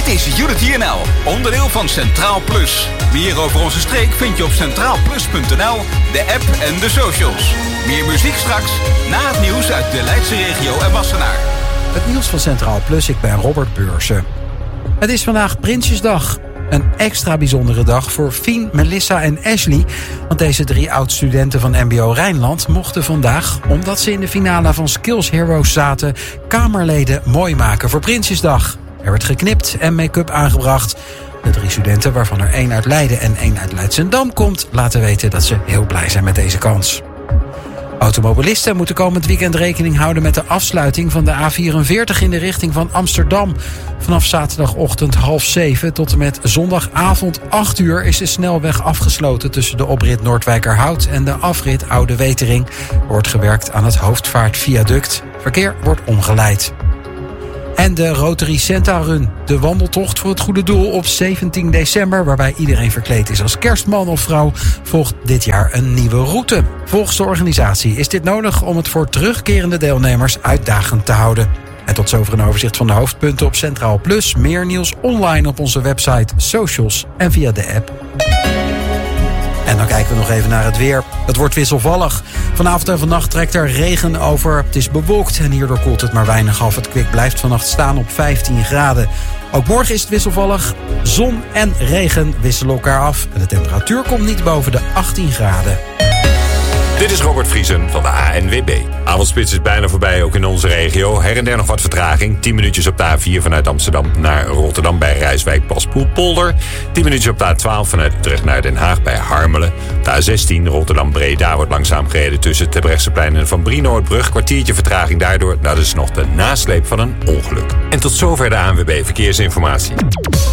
is Unity NL, onderdeel van Centraal Plus. Meer over onze streek vind je op centraalplus.nl, de app en de socials. Meer muziek straks, na het nieuws uit de Leidse regio en Wassenaar. Het nieuws van Centraal Plus, ik ben Robert Beursen. Het is vandaag Prinsjesdag. Een extra bijzondere dag voor Fien, Melissa en Ashley. Want deze 3 oud-studenten van MBO Rijnland mochten vandaag, omdat ze in de finale van Skills Heroes zaten, Kamerleden mooi maken voor Prinsjesdag. Er werd geknipt en make-up aangebracht. De 3 studenten, waarvan er 1 uit Leiden en 1 uit Leidschendam komt, laten weten dat ze heel blij zijn met deze kans. Automobilisten moeten komend weekend rekening houden met de afsluiting van de A44 in de richting van Amsterdam. Vanaf zaterdagochtend 6:30 tot en met zondagavond 8:00 is de snelweg afgesloten tussen de oprit Noordwijkerhout en de afrit Oude Wetering. Er wordt gewerkt aan het Hoofdvaartviaduct. Verkeer wordt omgeleid. En de Rotary Santa Run, de wandeltocht voor het goede doel op 17 december... waarbij iedereen verkleed is als kerstman of vrouw... volgt dit jaar een nieuwe route. Volgens de organisatie is dit nodig om het voor terugkerende deelnemers uitdagend te houden. En tot zover een overzicht van de hoofdpunten op Centraal Plus. Meer nieuws online op onze website, socials en via de app. En dan kijken we nog even naar het weer. Het wordt wisselvallig. Vanavond en vannacht trekt er regen over. Het is bewolkt en hierdoor koelt het maar weinig af. Het kwik blijft vannacht staan op 15 graden. Ook morgen is het wisselvallig. Zon en regen wisselen elkaar af. En de temperatuur komt niet boven de 18 graden. Dit is Robert Vriesen van de ANWB. Avondspits is bijna voorbij, ook in onze regio. Her en der nog wat vertraging. 10 minuutjes op de A4 vanuit Amsterdam naar Rotterdam bij Rijswijk Paspoelpolder. 10 minuutjes op de A12 vanuit Utrecht naar Den Haag bij Harmelen. De A16 Rotterdam-Breda wordt langzaam gereden tussen Terbrechtseplein en Van Brienoordbrug. Kwartiertje vertraging daardoor. Dat is nog de nasleep van een ongeluk. En tot zover de ANWB Verkeersinformatie.